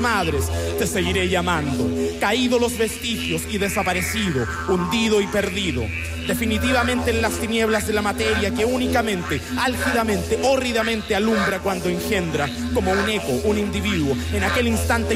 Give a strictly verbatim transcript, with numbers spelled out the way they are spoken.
madres, te seguiré llamando. Caído los vestigios y desaparecido, hundido y perdido. Definitivamente en las tinieblas de la materia que únicamente, álgidamente, hórridamente alumbra cuando engendra, como un eco, un individuo, en aquel instante